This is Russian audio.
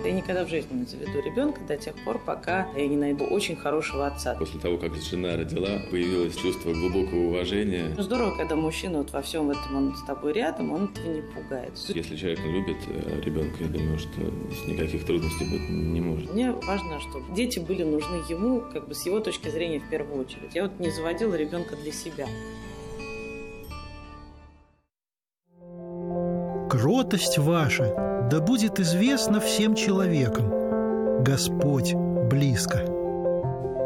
Я никогда в жизни не заведу ребенка до тех пор, пока я не найду очень хорошего отца. После того, как жена родила, появилось чувство глубокого уважения. Здорово, когда мужчина вот во всем этом, он с тобой рядом, он этого не пугает. Если человек любит ребенка, я думаю, что никаких трудностей быть не может. Мне важно, чтобы дети были нужны ему, как бы с его точки зрения в первую очередь. Я вот не заводила ребенка для себя. Кротость ваша да будет известна всем человекам. Господь близко.